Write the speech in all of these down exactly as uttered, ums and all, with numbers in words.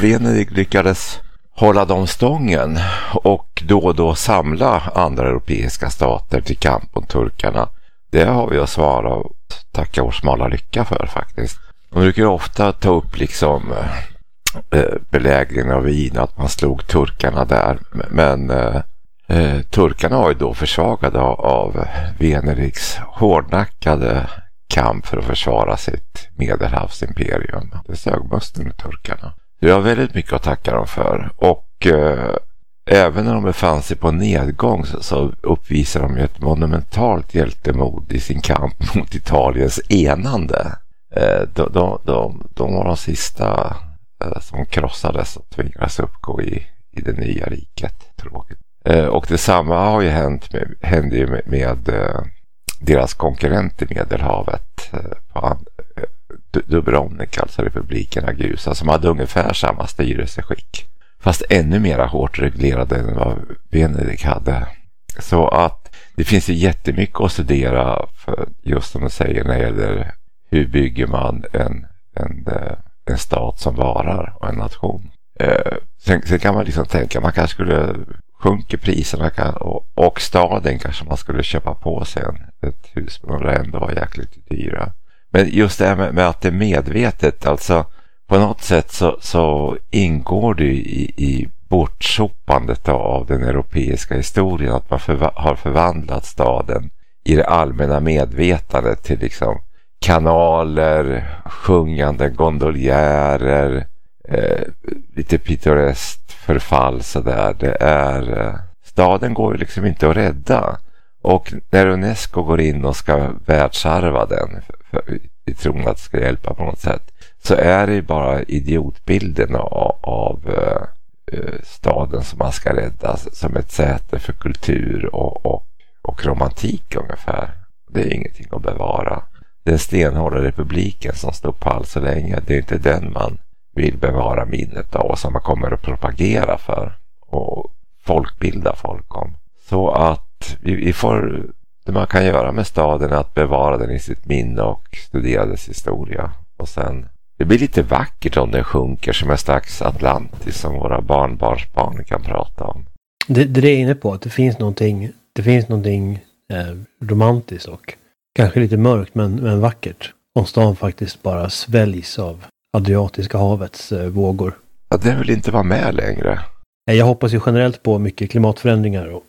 Venedig lyckades hålla dem stången och då och då samla andra europeiska stater till kamp mot turkarna. Det har vi att svara och tacka vår smala lycka för faktiskt. De brukar ofta ta upp liksom eh, belägringen av Wien, att man slog turkarna där. Men eh, eh, turkarna var ju då försvagade av, av Venedigs hårdnackade kamp för att försvara sitt medelhavsimperium. Det sög musten med turkarna. Det har väldigt mycket att tacka dem för. Och eh, även när de befann sig på nedgång så, så uppvisar de ju ett monumentalt hjältemod i sin kamp mot Italiens enande. Eh, de, de, de, de var de sista eh, som krossades och tvingades uppgå i, i det nya riket. Tråkigt. Eh, och detsamma har ju hänt med, hände ju med, med eh, deras konkurrent i Medelhavet eh, på and, eh, Dubrovnik, alltså republiken Ragusa, som hade ungefär samma styrelseskick. Fast ännu mera hårt reglerade än vad Venedig hade. Så att det finns ju jättemycket att studera för, just som du säger, när det gäller hur bygger man en, en, en stat som varar och en nation. Eh, sen, sen kan man liksom tänka, man kanske skulle sjunka priserna kan, och, och staden kanske man skulle köpa på sig en, ett hus, men det ändå var jäkligt dyra. Men just det här med, med att det är medvetet, alltså på något sätt så, så ingår det i, i bortsopandet av den europeiska historien, att man förva- har förvandlat staden i det allmänna medvetandet till liksom kanaler, sjungande gondoljärer, eh, lite pittoreskt förfall så där. Det är, eh, staden går ju liksom inte att rädda. Och när UNESCO går in och ska världsarva den för, för, i tron att det ska hjälpa på något sätt, så är det bara idiotbilden av, av uh, staden som man ska rädda som ett säte för kultur och, och, och romantik ungefär. Det är ingenting att bevara. Den stenhårda republiken som stod på all så länge, det är inte den man vill bevara minnet av och som man kommer att propagera för och folkbilda folk om. Så att vi, vi får, det man kan göra med staden är att bevara den i sitt minne och studera dess historia. Och sen, det blir lite vackert om den sjunker som en slags Atlantis som våra barnbarnsbarn kan prata om. Det, det är inne på att det finns någonting, det finns någonting eh, romantiskt och kanske lite mörkt men, men vackert. Om stan faktiskt bara sväljs av Adriatiska havets eh, vågor. Ja, det vill inte vara med längre. Jag hoppas ju generellt på mycket klimatförändringar och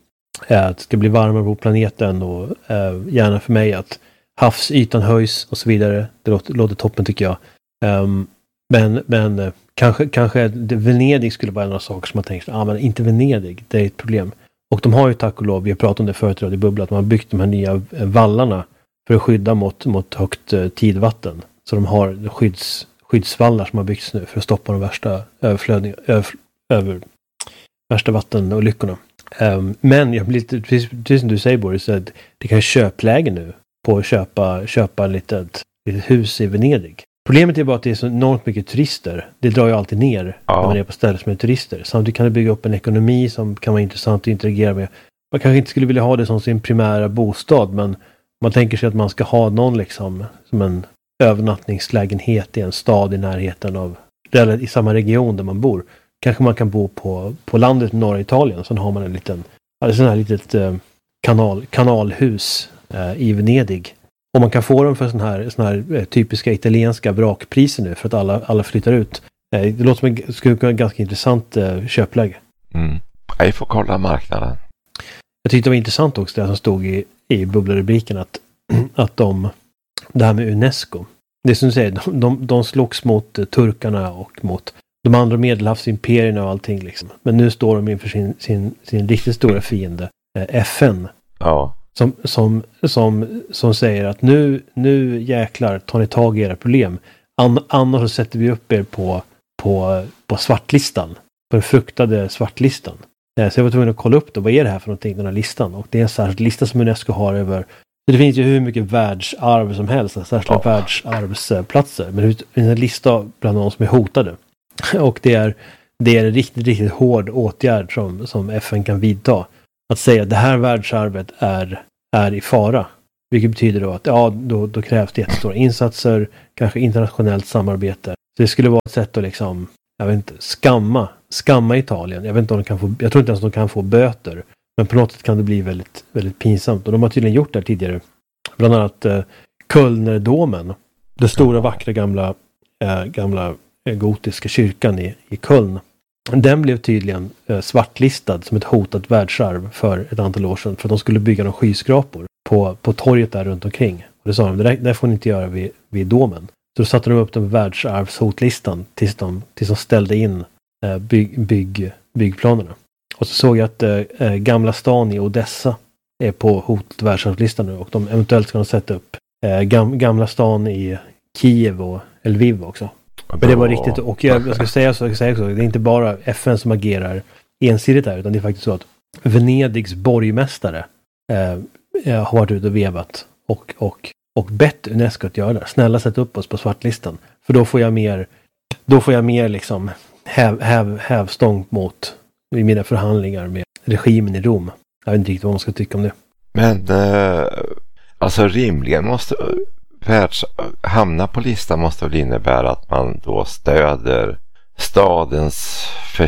att det ska bli varmare på planeten och eh, gärna för mig att havsytan höjs och så vidare. Det låter, låter toppen tycker jag. Um, men men eh, kanske, kanske det, Venedig skulle vara en av de saker som man tänker, ah, men inte Venedig, det är ett problem. Och de har ju tack och lov, vi har pratat om det förut i Bubbla, att man har byggt de här nya vallarna för att skydda mot, mot högt eh, tidvatten. Så de har skydds, skyddsvallar som har byggts nu för att stoppa de värsta överflödningarna, över, över värsta vattenolyckorna. Um, men jag blir lite, precis, precis som du säger Boris, att det kan köpläge nu på att köpa, köpa ett litet, litet hus i Venedig. Problemet är bara att det är så enormt mycket turister. Det drar ju alltid ner ja. när man är på ställen som är turister. Samtidigt kan det bygga upp en ekonomi som kan vara intressant att interagera med. Man kanske inte skulle vilja ha det som sin primära bostad, men man tänker sig att man ska ha någon liksom som en övernattningslägenhet i en stad i närheten av, eller i samma region där man bor. Kanske man kan bo på, på landet i norra Italien, så har man en liten, alltså sån här litet eh, kanal, kanalhus eh, i Venedig. Och man kan få dem för sån här, sån här eh, typiska italienska vrakpriser nu för att alla, alla flyttar ut. Eh, det låter som en, skulle vara en ganska intressant eh, köpläge. Mm. Jag får kolla marknaden. Jag tyckte det var intressant också det som stod i, i bubblarubriken att, att de, det här med UNESCO, det som du säger, de, de, de slogs mot eh, turkarna och mot de andra medelhavsimperierna och allting liksom. Men nu står de inför sin, sin, sin riktigt stora fiende, eh, F N. Ja. Som, som, som, som säger att nu, nu jäklar tar ni tag i era problem. An, annars så sätter vi upp er på, på, på svartlistan. På den fruktade svartlistan. Eh, så jag var tvungen att kolla upp det. Vad är det här för någonting, den här listan? Och det är en särskild lista som UNESCO har över. Så det finns ju hur mycket världsarv som helst. Särskilda ja. världsarvsplatser. Men det finns en lista bland de som är hotade. Och det är, det är en riktigt, riktigt hård åtgärd som, som F N kan vidta. Att säga att det här världsarvet är, är i fara. Vilket betyder då att ja, då, då krävs det jättestora insatser, kanske internationellt samarbete. Så det skulle vara ett sätt att liksom, jag vet inte, skamma, skamma Italien. Jag vet inte om de kan få, jag tror inte ens de kan få böter. Men på något sätt kan det bli väldigt, väldigt pinsamt. Och de har tydligen gjort det här tidigare. Bland annat eh, Kölnerdomen. Den stora vackra gamla, eh, gamla eh, gotiska kyrkan i, i Köln. Den blev tydligen eh, svartlistad som ett hotat världsarv för ett antal år sedan. För att de skulle bygga några skyskrapor på, på torget där runt omkring. Och det sa de, det där, det där får ni inte göra vid, vid domen. Så då satte de upp den världsarvshotlistan tills de, tills de ställde in eh, bygg, bygg, byggplanerna. Och så såg jag att eh, Gamla stan i Odessa är på hotet världsarvslistan nu. Och de eventuellt ska de sätta upp eh, gam, Gamla stan i Kiev och Lviv också. Men det var riktigt, och jag, jag ska säga så, jag ska säga så, det är inte bara F N som agerar ensidigt här, utan det är faktiskt så att Venedigs borgmästare eh, har varit ute och vevat och, och, och bett UNESCO att göra det. Snälla sätt upp oss på svartlistan. För då får jag mer, då får jag mer liksom häv, häv, hävstång mot i mina förhandlingar med regimen i Rom. Jag vet inte riktigt vad man ska tycka om det. Men eh, alltså rimligen måste världs, hamna på listan måste väl innebära att man då stöder stadens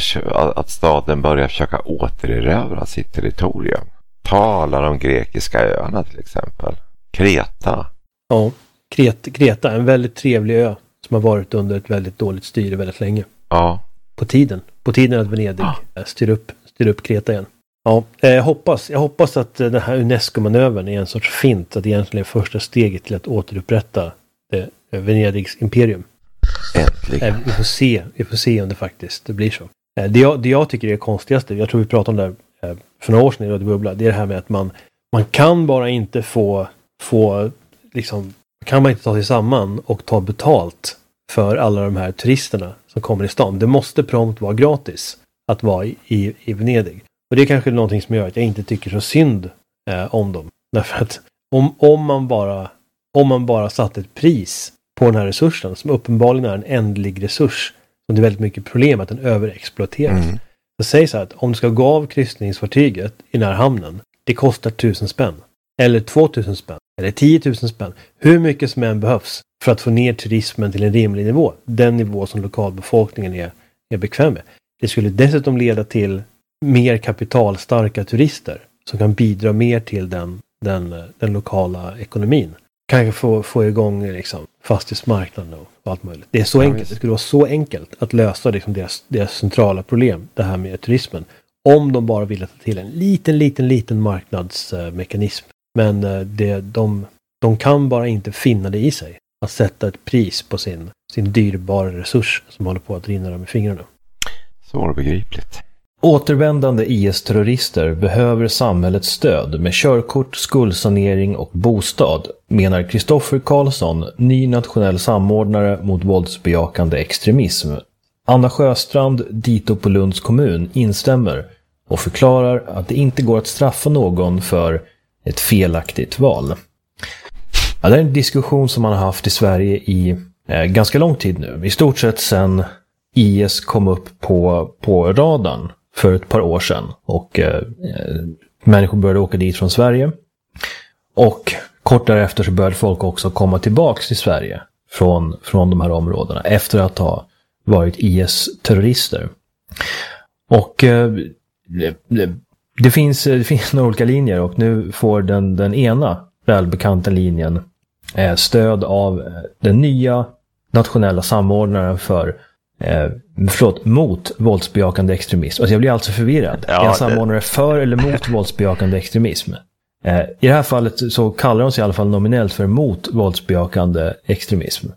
att staden börjar försöka återerövra sitt territorium. Talar om grekiska öarna till exempel. Kreta. Ja, Kreta, Kreta, en väldigt trevlig ö som har varit under ett väldigt dåligt styre väldigt länge. Ja. På tiden. På tiden att Venedig ja. styr, upp, styr upp Kreta igen. Ja, jag hoppas, jag hoppas att den här UNESCO-manövern är en sorts fint, att det egentligen är första steget till att återupprätta det, Venedigs imperium. Äntligen. Vi får se, vi får se om det faktiskt det blir så. Det jag, det jag tycker är det konstigaste, jag tror vi pratade om det här för några år sedan i Radio Bubbla, det är det här med att man, man kan bara inte få, få liksom, kan man inte ta sig samman och ta betalt för alla de här turisterna som kommer i stan. Det måste prompt vara gratis att vara i, i, i Venedig. Och det är kanske någonting som gör att jag inte tycker så synd eh, om dem. Därför att om, om, man bara, om man bara satte ett pris på den här resursen, som uppenbarligen är en ändlig resurs, som det är väldigt mycket problem att den överexploateras. Mm. Så säg så här att om du ska gå av kryssningsfartyget i den här hamnen, det kostar tusen spänn. Eller tvåtusen spänn. Eller tiotusen spänn. Hur mycket som än behövs för att få ner turismen till en rimlig nivå. Den nivå som lokalbefolkningen är, är bekväm med. Det skulle dessutom leda till mer kapitalstarka turister som kan bidra mer till den, den, den lokala ekonomin. Kanske få, få igång liksom, fastighetsmarknaden och allt möjligt. Det är så ja, enkelt. Visst. Det skulle vara så enkelt att lösa liksom, deras, deras centrala problem, det här med turismen. Om de bara ville ta till en liten, liten, liten marknadsmekanism. Men det, de, de kan bara inte finna det i sig. Att sätta ett pris på sin, sin dyrbara resurs som håller på att rinna dem i fingrarna. Svårbegripligt. Återvändande I S-terrorister behöver samhällets stöd med körkort, skuldsanering och bostad, menar Kristoffer Karlsson, ny nationell samordnare mot våldsbejakande extremism. Anna Sjöstrand, dito på Lunds kommun, instämmer och förklarar att det inte går att straffa någon för ett felaktigt val. Ja, det är en diskussion som man har haft i Sverige i eh, ganska lång tid nu. I stort sett sedan I S kom upp på, på radarn för ett par år sedan. Och eh, människor började åka dit från Sverige. Och kort därefter så började folk också komma tillbaka till Sverige från, från de här områdena. Efter att ha varit I S-terrorister. Och eh, det, det, finns, det finns några olika linjer. Och nu får den, den ena välbekanta linjen eh, stöd av den nya nationella samordnaren för Eh, förlåt, mot våldsbejakande extremism. Alltså jag blir alltså förvirrad. Ja, är en samordnare det... för eller mot våldsbejakande extremism? Eh, I det här fallet så kallar de sig i alla fall nominellt för mot våldsbejakande extremism.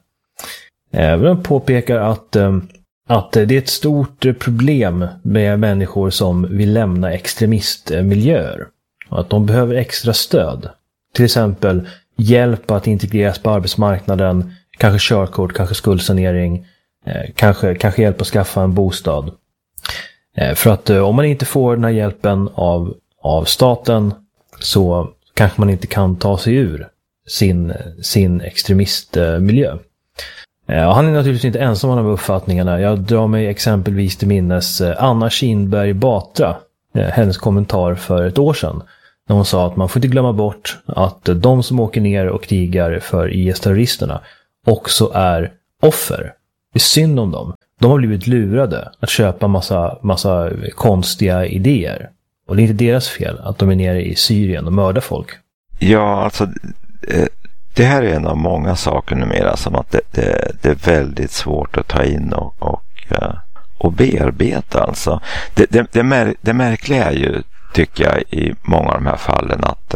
Eh, de påpekar att, eh, att det är ett stort problem med människor som vill lämna extremistmiljöer. Och att de behöver extra stöd. Till exempel hjälp att integreras på arbetsmarknaden, kanske körkort, kanske skuldsanering. Eh, kanske, kanske hjälp att skaffa en bostad. Eh, för att eh, om man inte får den här hjälpen av, av staten så kanske man inte kan ta sig ur sin, sin extremistmiljö. Eh, han är naturligtvis inte ensam om de här uppfattningarna. Jag drar mig exempelvis till minnes eh, Anna Kinberg Batra, eh, hennes kommentar för ett år sedan. När hon sa att man får inte glömma bort att eh, de som åker ner och krigar för I S-terroristerna också är offer. Det är synd om dem. de har blivit lurade att köpa massa, massa konstiga idéer. Och det är inte deras fel att de är nere i Syrien och mördar folk. Ja, alltså det här är en av många saker numera som att det, det, det är väldigt svårt att ta in och, och, och bearbeta. Alltså. Det, det, det, mär, det märkliga är ju, tycker jag, i många av de här fallen att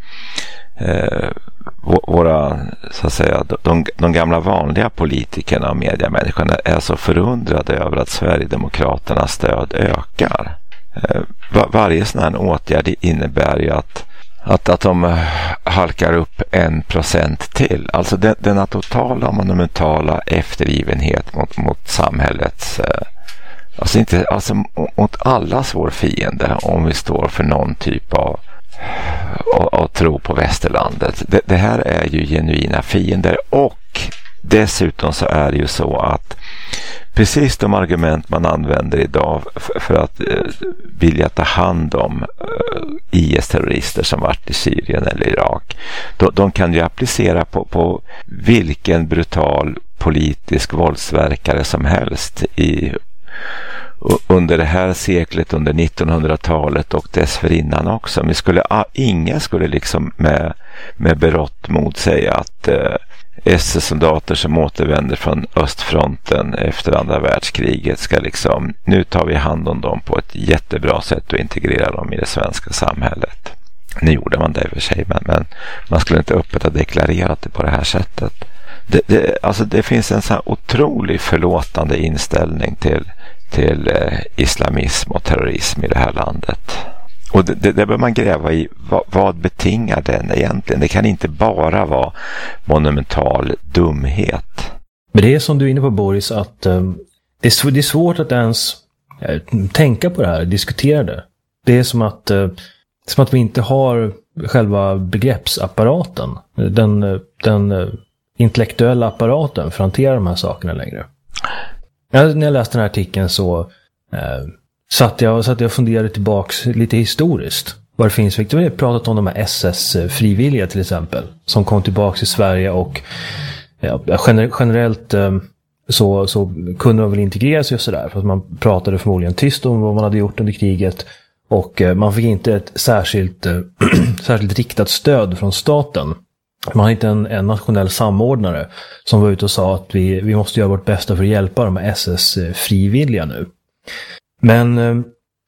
eh, våra, så att säga, de, de gamla vanliga politikerna och mediamänniskorna är så förundrade över att Sverigedemokraternas stöd ökar. Eh, var, varje sån här åtgärd innebär ju att Att, att de halkar upp en procent till. Alltså den, denna totala monumentala eftergivenhet mot, mot samhällets, eh, alltså, inte, alltså mot allas vår fiende om vi står för någon typ av, av, av tro på västerlandet. Det, det här är ju genuina fiender, och dessutom så är det ju så att precis de argument man använder idag för, för att eh, vilja ta hand om eh, I S-terrorister som varit i Syrien eller Irak, de, de kan ju applicera på, på vilken brutal politisk våldsverkare som helst i, under det här seklet, under nittonhundratalet och dessförinnan också. Men skulle, ingen skulle liksom med, med berått mod säga att eh, S S-soldater som återvänder från östfronten efter andra världskriget ska liksom, nu tar vi hand om dem på ett jättebra sätt och integrerar dem i det svenska samhället. Nu gjorde man det i och för sig, men, men man skulle inte öppet ha deklarerat det på det här sättet. Det, det, alltså det finns en så här otrolig förlåtande inställning till, till eh, islamism och terrorism i det här landet. Och det, det, det bör man gräva i. Vad, vad betingar den egentligen? Det kan inte bara vara monumental dumhet. Men det är som du är inne på, Boris, att um, det, är, det är svårt att ens uh, tänka på det här, diskutera det. Det är som att, uh, som att vi inte har själva begreppsapparaten, den, den uh, intellektuella apparaten för att hantera de här sakerna längre. Jag, när jag läste den här artikeln så uh, Satt jag, satt jag och funderade tillbaks lite historiskt. Vad det finns. Vi har pratat om de här S S-frivilliga till exempel. Som kom tillbaks i Sverige och ja, gener, generellt så, så kunde de väl integreras just sådär. För att man pratade förmodligen tyst om vad man hade gjort under kriget. Och man fick inte ett särskilt, särskilt riktat stöd från staten. Man hade inte en, en nationell samordnare som var ute och sa att vi, vi måste göra vårt bästa för att hjälpa de här S S-frivilliga nu. Men eh,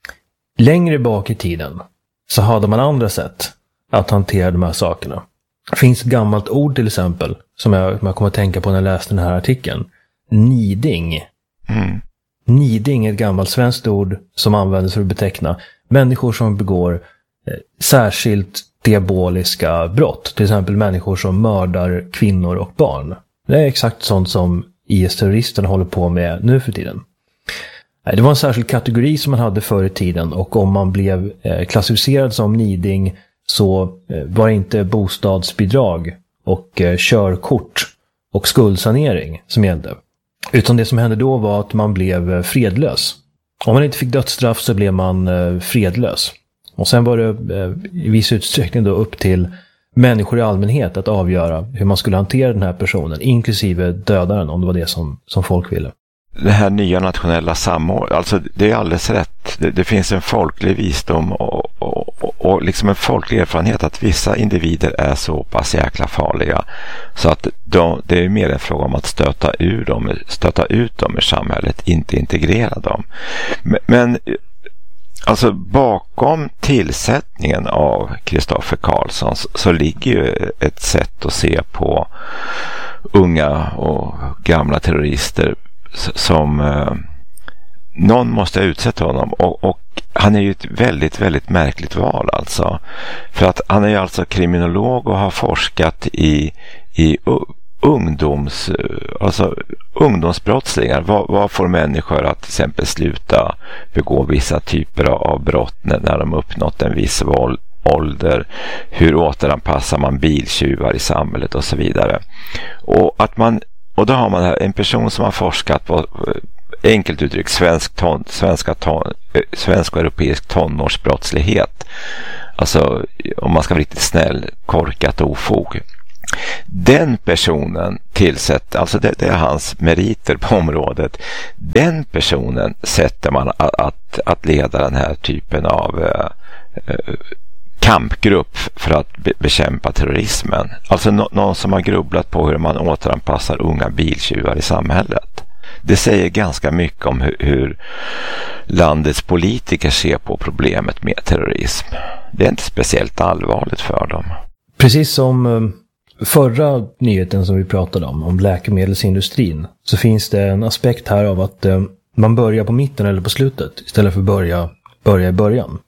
längre bak i tiden så hade man andra sätt att hantera de här sakerna. Det finns ett gammalt ord till exempel som jag, som jag kommer att tänka på när jag läste den här artikeln. Niding. Mm. Niding är ett gammalt svenskt ord som används för att beteckna människor som begår eh, särskilt diaboliska brott. Till exempel människor som mördar kvinnor och barn. Det är exakt sånt som I S-terroristerna håller på med nu för tiden. Det var en särskild kategori som man hade förr i tiden, och om man blev eh, klassificerad som niding så eh, var det inte bostadsbidrag och eh, körkort och skuldsanering som gällde. Utan det som hände då var att man blev eh, fredlös. Om man inte fick dödsstraff så blev man eh, fredlös. Och sen var det eh, i viss utsträckning då upp till människor i allmänhet att avgöra hur man skulle hantera den här personen, inklusive dödaren, om det var det som, som folk ville. Det här nya nationella samordning, alltså det är alldeles rätt. Det, det finns en folklig visdom och, och, och, och liksom en folklig erfarenhet att vissa individer är så pass jäkla farliga så att de, det är mer en fråga om att stöta, ur dem, stöta ut dem i samhället, inte integrera dem. Men, men alltså bakom tillsättningen av Kristoffer Carlsson så, så ligger ju ett sätt att se på unga och gamla terrorister som eh, någon måste utsätta honom, och, och han är ju ett väldigt, väldigt märkligt val alltså. För att han är ju alltså kriminolog och har forskat i, i ungdoms, alltså ungdomsbrottslingar. Vad, vad får människor att till exempel sluta begå vissa typer av brott när, när de uppnått en viss våld, ålder, hur återanpassar man biltjuvar i samhället och så vidare. Och att man Och då har man här en person som har forskat på, enkelt uttryckt, svensk, ton, svenska ton, svensk och europeisk tonårsbrottslighet. Alltså, om man ska vara riktigt snäll, korkat ofog. Den personen tillsätter, alltså det, det är hans meriter på området, den personen sätter man att, att, att leda den här typen av eh, kampgrupp för att be, bekämpa terrorismen. Alltså no, någon som har grubblat på hur man återanpassar unga biltjuvar i samhället. Det säger ganska mycket om hur, hur landets politiker ser på problemet med terrorism. Det är inte speciellt allvarligt för dem. Precis som förra nyheten som vi pratade om, om läkemedelsindustrin, så finns det en aspekt här av att man börjar på mitten eller på slutet istället för att börja, börja i början.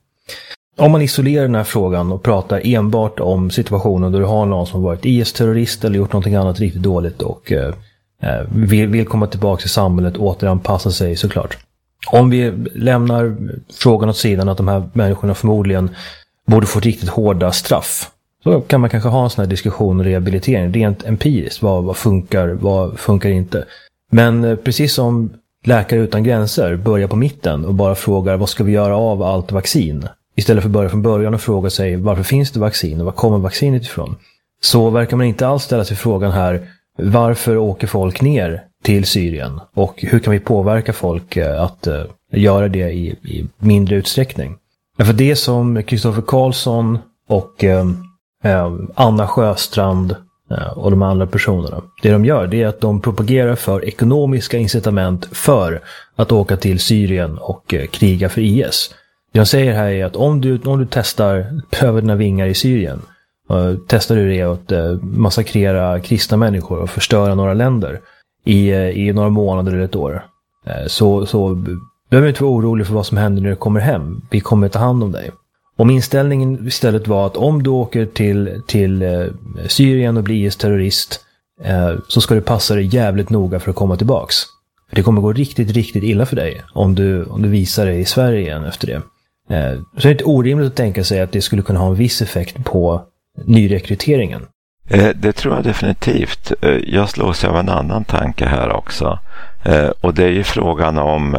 Om man isolerar den här frågan och pratar enbart om situationen då du har någon som varit I S-terrorist eller gjort någonting annat riktigt dåligt och eh, vill, vill komma tillbaka till samhället, återanpassa sig såklart. Om vi lämnar frågan åt sidan att de här människorna förmodligen borde få riktigt hårda straff, så kan man kanske ha en sån här diskussion och rehabilitering rent empiriskt. Vad, vad funkar, vad funkar inte? Men eh, precis som Läkare utan gränser börjar på mitten och bara frågar vad ska vi göra av allt vaccin? Istället för att börja från början och fråga sig varför finns det vaccin och var kommer vaccinet ifrån? Så verkar man inte alls ställa sig frågan här, varför åker folk ner till Syrien? Och hur kan vi påverka folk att uh, göra det i, i mindre utsträckning? Ja, för det som Kristoffer Karlsson och uh, uh, Anna Sjöstrand uh, och de andra personerna, det de gör det är att de propagerar för ekonomiska incitament för att åka till Syrien och uh, kriga för I S. Det jag säger här är att om du, om du testar över dina vingar i Syrien, uh, testar du det att uh, massakrera kristna människor och förstöra några länder i, uh, i några månader eller ett år, uh, så, så behöver du inte vara orolig för vad som händer när du kommer hem. Vi kommer ta hand om dig. Om inställningen istället var att om du åker till, till uh, Syrien och blir I S-terrorist, uh, så ska du passa dig jävligt noga för att komma tillbaks. För det kommer gå riktigt, riktigt illa för dig om du, om du visar dig i Sverige igen efter det. Så det är inte orimligt att tänka sig att det skulle kunna ha en viss effekt på nyrekryteringen. Det tror jag definitivt. Jag slås av en annan tanke här också. Och det är ju frågan om,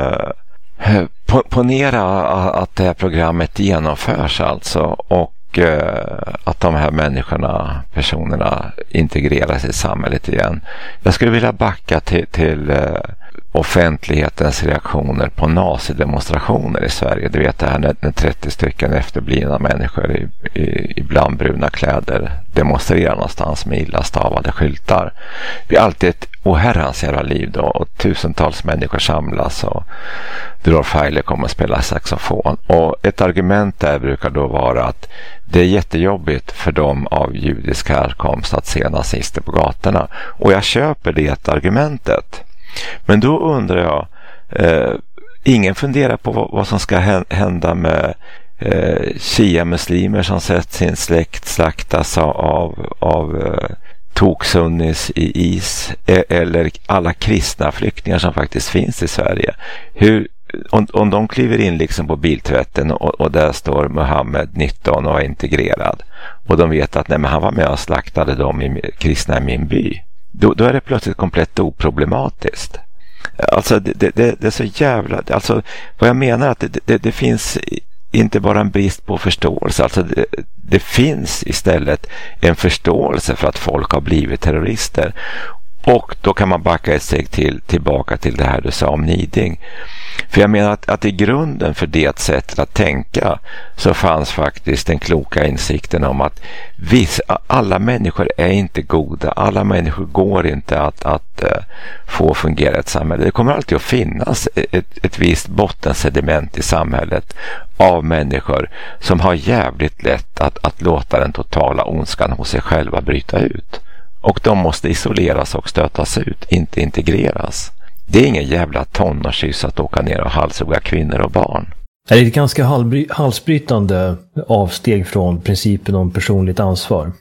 ponera att det här programmet genomförs alltså, och att de här människorna, personerna integreras i samhället igen. Jag skulle vilja backa till, till offentlighetens reaktioner på nazidemonstrationer i Sverige. Du vet det här när, när trettio stycken efterblivna människor i, i, i blandbruna kläder demonstrerar någonstans med illa stavade skyltar. Det är alltid ett oherrans jävla liv då, och tusentals människor samlas och Rolf Heiler kommer att spela saxofon. Och ett argument där brukar då vara att det är jättejobbigt för dem av judisk härkomst att se nazister på gatorna. Och jag köper det argumentet. Men då undrar jag, eh, ingen funderar på vad, vad som ska hända med eh, shia-muslimer som sett sin släkt slaktas av, av eh, toksunnis i is, eh, eller alla kristna flyktingar som faktiskt finns i Sverige. Hur, om, om de kliver in liksom på biltvätten och, och där står Muhammed nitton och är integrerad och de vet att nej, men han var med och slaktade dem i, kristna i min by. Då, då är det plötsligt komplett oproblematiskt. Alltså det, det, det är så jävla... Alltså vad jag menar är att det, det, det finns inte bara en brist på förståelse. Alltså det, det finns istället en förståelse för att folk har blivit terrorister. Och då kan man backa ett steg till, tillbaka till det här du sa om Niding. För jag menar att, att i grunden för det sättet att tänka så fanns faktiskt den kloka insikten om att vissa, alla människor är inte goda. Alla människor går inte att, att uh, få fungera ett samhälle. Det kommer alltid att finnas ett, ett visst bottensediment i samhället av människor som har jävligt lätt att, att låta den totala ondskan hos sig själva bryta ut. Och de måste isoleras och stötas ut, inte integreras. Det är ingen jävla tonårskyss att åka ner och halshugga kvinnor och barn. Det är ett ganska halsbrytande avsteg från principen om personligt ansvar.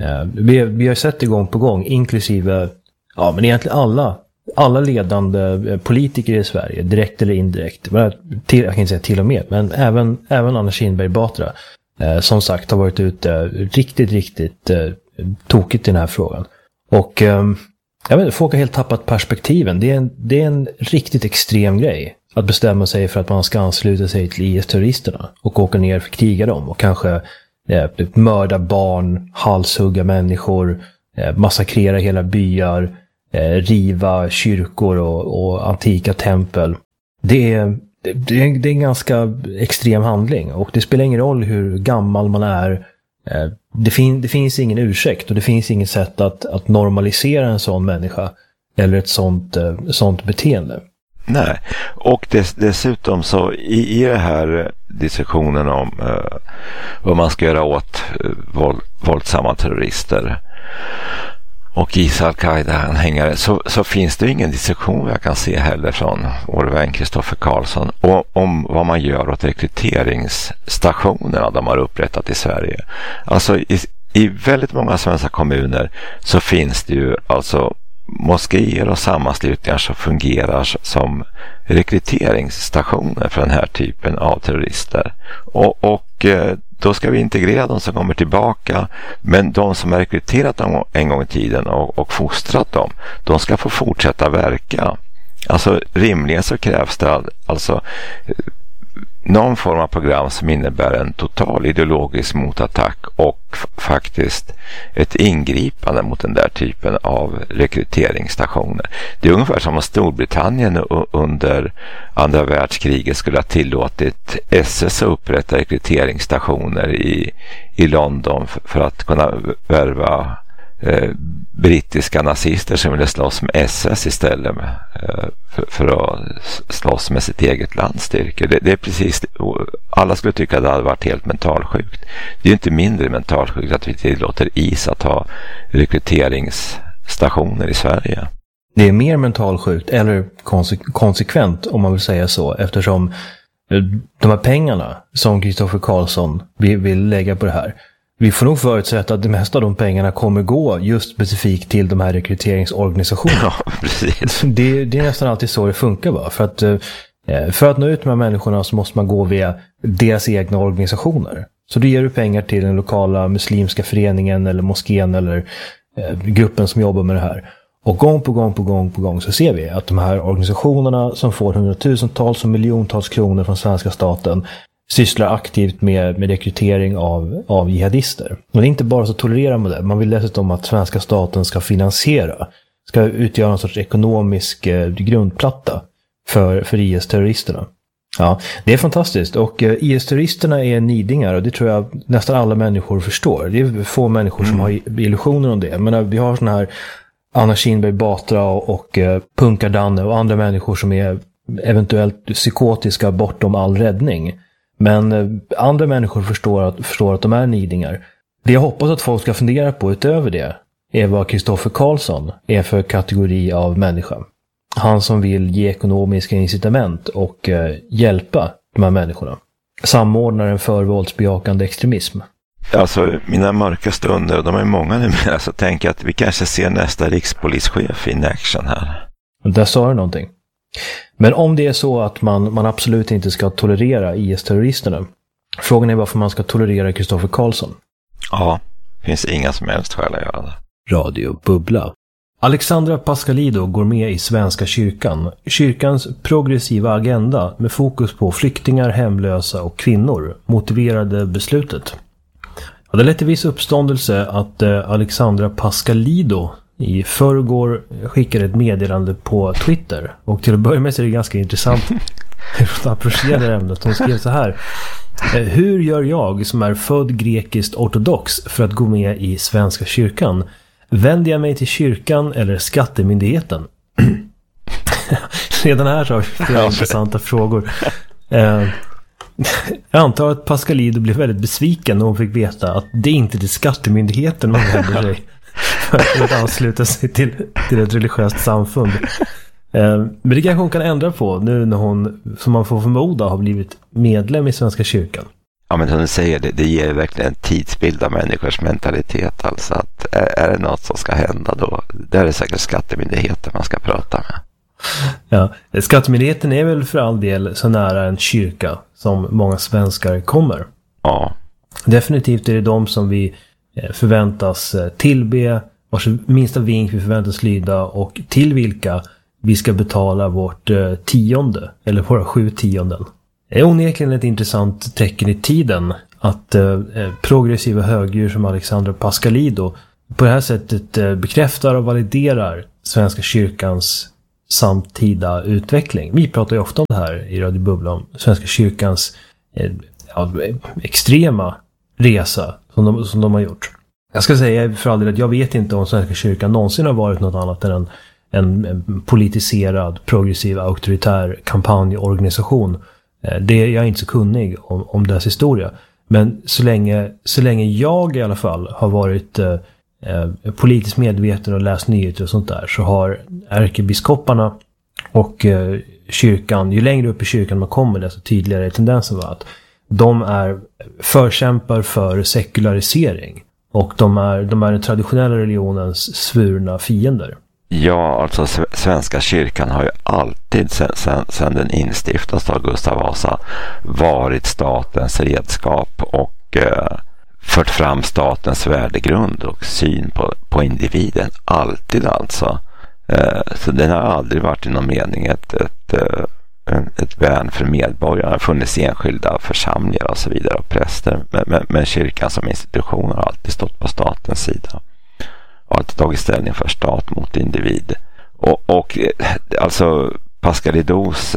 Vi, vi har sett det gång på gång, inklusive ja, men egentligen alla, alla ledande politiker i Sverige, direkt eller indirekt. Till, jag kan inte säga till och med, men även, även Anna Kinberg Batra, som sagt, har varit ute riktigt, riktigt tokigt i den här frågan. Och jag vet inte, folk har helt tappat perspektiven. Det är, en, det är en riktigt extrem grej att bestämma sig för att man ska ansluta sig till I S-terroristerna och åka ner för att kriga dem och kanske eh, mörda barn, halshugga människor eh, massakrera hela byar, eh, riva kyrkor och, och antika tempel. Det är, det, är, det är en ganska extrem handling och det spelar ingen roll hur gammal man är. Eh, det, fin, det finns ingen ursäkt och det finns inget sätt att, att normalisera en sån människa eller ett sånt, eh, sånt beteende. Nej, och dess, dessutom så i, i det här diskussionen om eh, vad man ska göra åt eh, våld, våldsamma terrorister och Israel al-Qaida-anhängare så, så finns det ingen diskussion jag kan se heller från vår vän Kristoffer Karlsson om, om vad man gör åt rekryteringsstationerna de har upprättat i Sverige. Alltså i, i väldigt många svenska kommuner så finns det ju alltså moskéer och sammanslutningar som fungerar som rekryteringsstationer för den här typen av terrorister. Och, och då ska vi integrera de som kommer tillbaka, men de som har rekryterat dem en gång i tiden och, och fostrat dem, de ska få fortsätta verka. Alltså rimligen så krävs det alltså någon form av program som innebär en total ideologisk motattack och f- faktiskt ett ingripande mot den där typen av rekryteringsstationer. Det är ungefär som om Storbritannien u- under andra världskriget skulle ha tillåtit S S att upprätta rekryteringsstationer i, i London för, för att kunna värva eh, brittiska nazister som ville slåss med S S istället eh, för, för att slåss med sitt eget lands styrkor. Det, det är precis, alla skulle tycka att det hade varit helt mentalsjukt. Det är ju inte mindre mentalsjukt att vi tillåter I S att ha rekryteringsstationer i Sverige. Det är mer mentalsjukt eller konse- konsekvent om man vill säga så, eftersom de här pengarna som Kristoffer Karlsson vill, vill lägga på det här, vi får nog förutsätta att det mesta av de pengarna kommer gå just specifikt till de här rekryteringsorganisationerna. Ja, precis. Det, det är nästan alltid så det funkar, va? För att, för att nå ut med de här människorna så måste man gå via deras egna organisationer. Så då ger du pengar till den lokala muslimska föreningen eller moskén eller eh, gruppen som jobbar med det här. Och gång på gång på gång på gång så ser vi att de här organisationerna som får hundratusentals och miljontals kronor från svenska staten sysslar aktivt med, med rekrytering av, av jihadister. Och det är inte bara så att tolerera med det. Man vill dessutom att svenska staten ska finansiera, ska utgöra någon sorts ekonomisk eh, grundplatta för, för I S-terroristerna. Ja, det är fantastiskt. Och eh, I S-terroristerna är nidingar och det tror jag nästan alla människor förstår. Det är få människor som mm. har illusioner om det. Men vi har såna här Anna Kinberg Batra och, och eh, Punkar Danne och andra människor som är eventuellt psykotiska bortom all räddning. Men eh, andra människor förstår att, förstår att de är nidingar. Det jag hoppas att folk ska fundera på utöver det är vad Kristoffer Karlsson är för kategori av människa. Han som vill ge ekonomiska incitament och eh, hjälpa de här människorna. Samordnaren för våldsbejakande extremism. Alltså mina mörka stunder, och de är många numera, så tänker jag att vi kanske ser nästa rikspolischef in action här. Där sa du någonting. Men om det är så att man, man absolut inte ska tolerera I S-terroristerna, frågan är varför man ska tolerera Kristoffer Karlsson. Ja, det finns inga som helst skäl att göra det. Radio Bubbla. Alexandra Pascalidou går med i Svenska kyrkan. Kyrkans progressiva agenda med fokus på flyktingar, hemlösa och kvinnor motiverade beslutet. Ja, det lät till viss uppståndelse att eh, Alexandra Pascalidou i förrgår skickade ett meddelande på Twitter. Och till att börja med så är det ganska intressant att approchera ämnet. Hon skrev så här: hur gör jag som är född grekiskt ortodox för att gå med i Svenska kyrkan? Vänder jag mig till kyrkan eller skattemyndigheten? Redan här har vi flera intressanta frågor. Eh, jag antar att Pascalidou blev väldigt besviken när hon fick veta att det inte är till skattemyndigheten man vänder sig för att ansluta sig till, till ett religiöst samfund. Eh, men det kanske hon kan ändra på nu när hon, som man får förmoda, har blivit medlem i Svenska kyrkan. Ja, men som du säger, det, det ger verkligen en tidsbild av människors mentalitet. Alltså att är, är det något som ska hända då, det är det säkert skattemyndigheten man ska prata med. Ja, skattemyndigheten är väl för all del så nära en kyrka som många svenskar kommer. Ja. Definitivt är det de som vi förväntas tillbe, vars minsta vink vi förväntas lyda och till vilka vi ska betala vårt tionde, eller våra sju tionden. Det är onekligen ett intressant tecken i tiden att eh, progressiva högdjur som Alexandra Pascalidou på det här sättet bekräftar och validerar Svenska kyrkans samtida utveckling. Vi pratar ju ofta om det här i Radio Bubbla, om Svenska kyrkans ja, extrema resa som de, som de har gjort. Jag ska säga för all del att jag vet inte om Svenska kyrkan någonsin har varit något annat än en, en, en politiserad, progressiv, auktoritär kampanjorganisation. Det är jag inte så kunnig om, om dess historia. Men så länge, så länge jag i alla fall har varit eh, politiskt medveten och läst nyheter och sånt där, så har ärkebiskoparna och eh, kyrkan, ju längre upp i kyrkan man kommer, desto tydligare är tendensen var att de är förkämpar för sekularisering. Och de är, de är den traditionella religionens svurna fiender. Ja, alltså Svenska kyrkan har ju alltid sedan, sedan, sedan den instiftas av Gustav Vasa varit statens redskap och eh, fört fram statens värdegrund och syn på, på individen. Alltid alltså. Eh, så den har aldrig varit i någon mening ett, ett, ett, ett värn för medborgarna. Det har funnits enskilda församlingar och så vidare och präster. Men, men, men kyrkan som institution har alltid stått på statens sida. Och alltid tagit ställning för stat mot individ. Och, och alltså Pascalidous,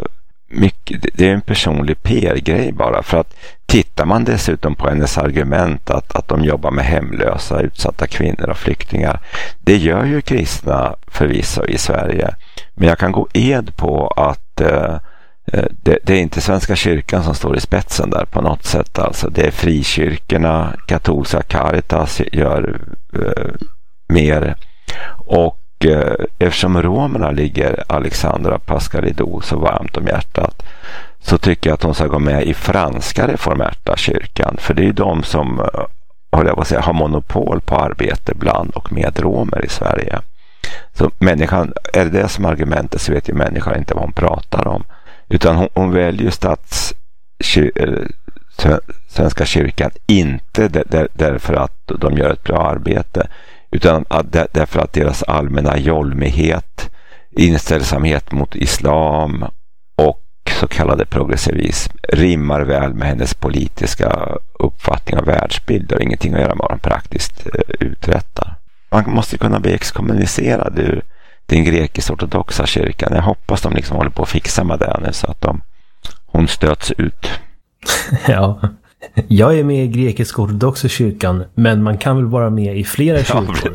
mycket, det är en personlig P R-grej bara. För att tittar man dessutom på hennes argument att, att de jobbar med hemlösa, utsatta kvinnor och flyktingar. Det gör ju kristna förvisso i Sverige. Men jag kan gå ed på att eh, det, det är inte Svenska kyrkan som står i spetsen där på något sätt. Alltså det är frikyrkorna, katolska Caritas gör eh, mer. Och eh, eftersom romerna ligger Alexandra Pascalidous så varmt om hjärtat, så tycker jag att hon ska gå med i franska reformerta kyrkan. För det är ju de som håller jag på att säga, har monopol på arbete bland och med romer i Sverige. Så människan, är det det som argumentet, så vet ju människan inte vad hon pratar om. Utan hon, hon väljer stats kyr, Svenska kyrkan inte där, där, därför att de gör ett bra arbete, utan att, där, därför att deras allmänna jolmighet, inställsamhet mot islam och så kallade progressivism rimmar väl med hennes politiska uppfattning av världsbild och ingenting att göra med vad de praktiskt eh, uträttar. Man måste kunna bli exkommunicerad ur den grekisk-ortodoxa kyrkan. Jag hoppas de liksom håller på att fixa med det nu så att de, hon stöts ut. Ja, jag är med i grekisk-ortodoxa kyrkan, men man kan väl vara med i flera kyrkor.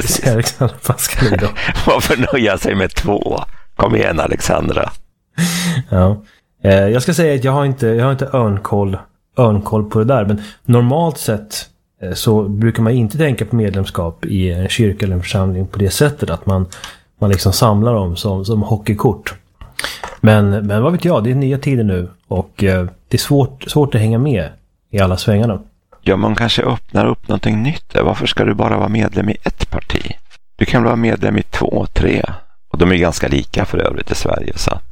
Ja, varför nöja sig med två? Kom igen, Alexandra. Ja, jag ska säga att jag har inte, jag har inte örnkoll, örnkoll på det där, men normalt sett så brukar man inte tänka på medlemskap i en kyrka eller en församling på det sättet att man, man liksom samlar dem som, som hockeykort. Men, men vad vet jag, det är nya tider nu och eh, det är svårt, svårt att hänga med i alla svängarna. Ja, man kanske öppnar upp någonting nytt. Varför ska du bara vara medlem i ett parti? Du kan vara medlem i två, tre. Och de är ganska lika för övrigt i Sverige. Så att...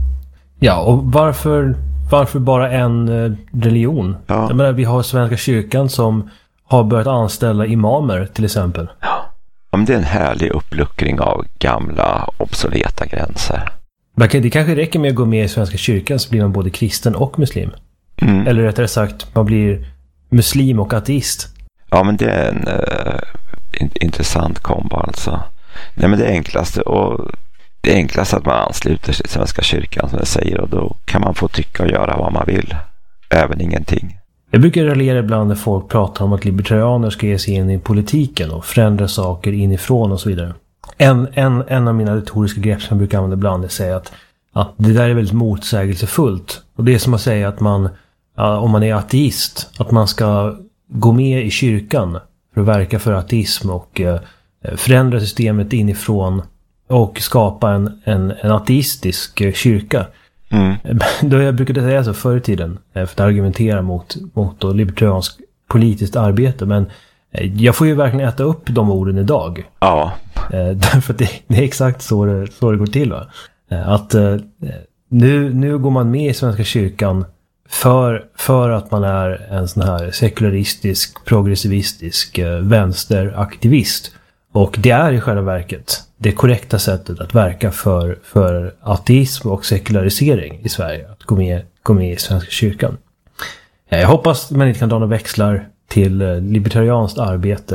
Ja, och varför, varför bara en eh, religion? Ja. Jag menar, vi har Svenska kyrkan som har börjat anställa imamer till exempel. Ja, men det är en härlig uppluckring av gamla obsoleta gränser. Det kanske räcker med att gå med i Svenska kyrkan så blir man både kristen och muslim. Mm. Eller rättare sagt, man blir muslim och ateist. Ja, men det är en uh, in- intressant kombo alltså. Nej, men det enklaste och det enklaste att man ansluter sig till Svenska kyrkan som jag säger, och då kan man få tycka och göra vad man vill. Även ingenting. Jag brukar raljera ibland när folk pratar om att libertarianer ska ge sig in i politiken och förändra saker inifrån och så vidare. En, en, en av mina retoriska grepp som jag brukar använda ibland är att säga att, att det där är väldigt motsägelsefullt. Och det är som att säga att man, om man är ateist, att man ska gå med i kyrkan för att verka för ateism och eh, förändra systemet inifrån och skapa en, en, en ateistisk kyrka. Mm. Då jag brukade säga så förr i tiden för att argumentera mot, mot libertariansk politiskt arbete, men jag får ju verkligen äta upp de orden idag. Ja. Därför att det, det är exakt så det, så det går till, va? Att nu, nu går man med i Svenska kyrkan för, för att man är en sån här sekularistisk, progressivistisk vänsteraktivist. Och det är i själva verket det korrekta sättet att verka för, för ateism och sekularisering i Sverige. Att gå med, gå med i Svenska kyrkan. Jag hoppas man inte kan dra några växlar till libertarianskt arbete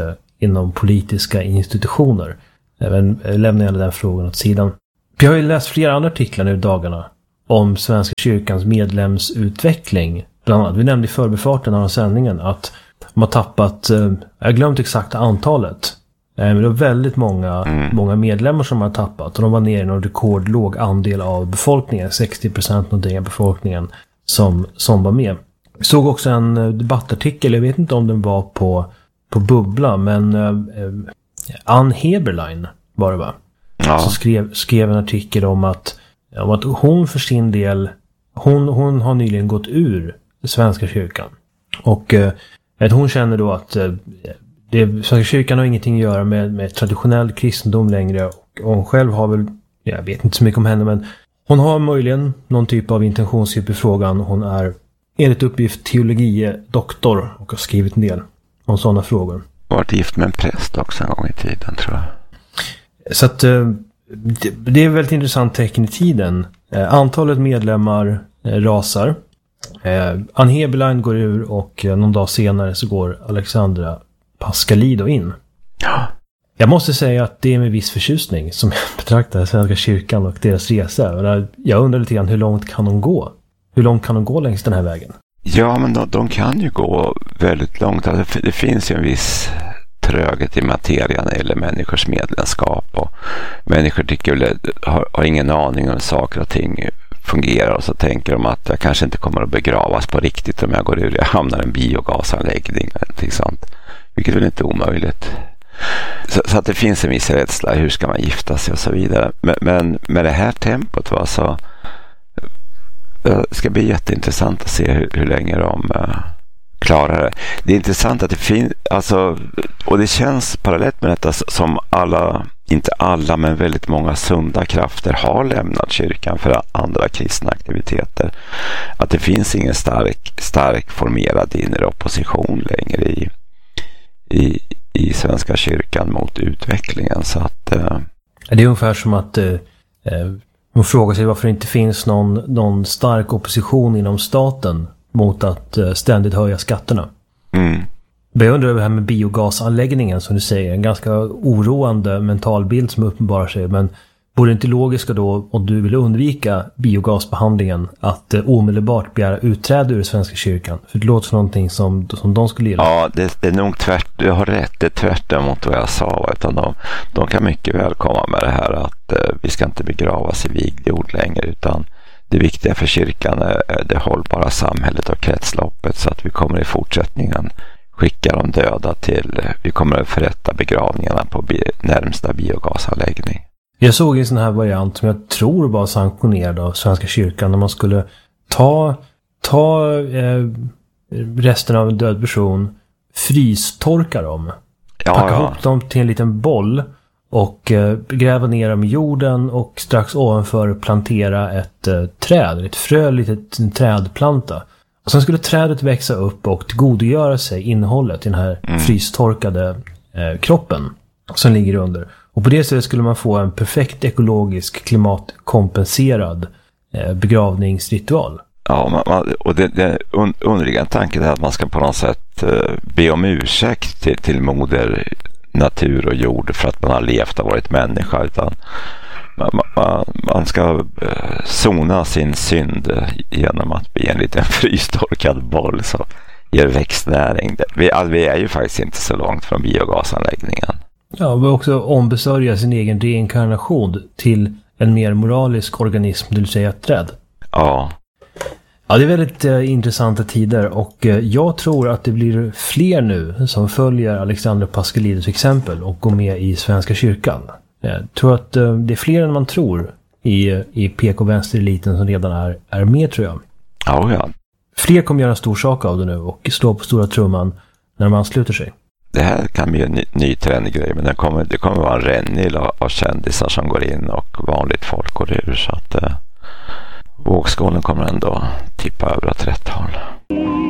inom politiska institutioner. Även lämnar jag den frågan åt sidan. Jag har ju läst flera andra artiklar nu i dagarna om Svenska kyrkans medlemsutveckling. Bland annat, vi nämnde i förbifarten av sändningen att de har tappat, jag har glömt exakt antalet. Men det var väldigt många, mm. många medlemmar som har tappat. Och de var nere i en rekordlåg andel av befolkningen. sextio procent av den befolkningen som, som var med. Jag såg också en debattartikel, jag vet inte om den var på, på Bubbla. Men eh, Ann Heberlein var det va? Ja. Så skrev, skrev en artikel om att, om att hon för sin del, hon, hon har nyligen gått ur Svenska kyrkan. Och eh, att hon känner då att eh, det, Svenska kyrkan har ingenting att göra med, med traditionell kristendom längre. Och hon själv har väl, jag vet inte så mycket om henne, men hon har möjligen någon typ av intentionsdjup i frågan. Hon är enligt uppgift teologi-doktor och har skrivit en del om sådana frågor. Hon har varit gift med en präst också en gång i tiden, tror jag. Så att det, det är väldigt intressant tecken i tiden. Eh, antalet medlemmar eh, rasar. Eh, Ann Heberlein går ur och eh, någon dag senare så går Alexandra Pascalido in. Ja. Jag måste säga att det är med viss förtjusning som jag betraktar Svenska kyrkan och deras resa. Jag undrar lite grann, hur långt kan de gå? Hur långt kan de gå längs den här vägen? Ja, men de, de kan ju gå väldigt långt. Alltså, det finns ju en viss tröghet i materian eller människors medlemskap. Och människor tycker väl, har, har ingen aning om saker och ting fungerar, och så tänker de att jag kanske inte kommer att begravas på riktigt om jag går ur. Jag hamnar i en biogasanläggning eller någonting sånt. Vilket väl inte är omöjligt. Så, så att det finns en viss rädsla, hur ska man gifta sig och så vidare. Men, men med det här tempot va, så det ska bli jätteintressant att se hur, hur länge de uh, klarar det. Det är intressant att det finns, alltså, och det känns parallellt med detta som alla, inte alla men väldigt många sunda krafter har lämnat kyrkan för andra kristna aktiviteter. Att det finns ingen stark, stark formerad inre opposition längre i i, i Svenska kyrkan mot utvecklingen. Så att, uh... det är ungefär som att uh, uh, man frågar sig varför det inte finns någon, någon stark opposition inom staten mot att uh, ständigt höja skatterna. Mm. Jag undrar över det här med biogasanläggningen som du säger. En ganska oroande mental bild som uppenbarar sig. Men vore det inte logiskt då, om du vill undvika biogasbehandlingen, att eh, omedelbart begära utträde ur Svenska kyrkan? För det låter som någonting som, som de skulle gilla. Ja, det, det är nog tvärt, du har rätt, det är tvärt emot vad jag sa. Utan de, de kan mycket väl komma med det här att eh, vi ska inte begravas i vigd jord längre, utan det viktiga för kyrkan är, är det hållbara samhället och kretsloppet, så att vi kommer i fortsättningen skicka de döda till, vi kommer att förrätta begravningarna på bi, närmsta biogasanläggning. Jag såg en sån här variant som jag tror var sanktionerad av Svenska kyrkan, när man skulle ta, ta eh, resten av en död person, frystorka dem, ja, packa ja. ihop dem till en liten boll och eh, gräva ner dem i jorden och strax ovanför plantera ett eh, träd, ett frö, litet en trädplanta. Och sen skulle trädet växa upp och tillgodogöra sig innehållet i den här mm. frystorkade eh, kroppen som ligger under. Och på det sättet skulle man få en perfekt ekologisk, klimatkompenserad eh, begravningsritual. Ja, man, man, och det, det un, underliggande tanken är att man ska på något sätt eh, be om ursäkt till, till moder natur och jord för att man har levt och varit människa, utan man, man, man ska eh, sona sin synd genom att bli en liten frystorkad boll som ger växtnäring. Vi, vi är ju faktiskt inte så långt från biogasanläggningen. Ja, och också ombesörja sin egen reinkarnation till en mer moralisk organism, det vill säga ett träd. Ja. Ja, det är väldigt eh, intressanta tider, och eh, jag tror att det blir fler nu som följer Alexandra Pascalidos exempel och går med i Svenska kyrkan. Jag tror att eh, det är fler än man tror i, i P K-vänstereliten som redan är, är med, tror jag. Ja, ja. Fler kommer göra en stor sak av det nu och stå på stora trumman när man ansluter sig. Det här kan bli en ny, ny trendgrej, men det kommer, det kommer vara en rännil av, av kändisar som går in och vanligt folk går ur, så att eh, vågskålen kommer ändå tippa över åt rätt håll.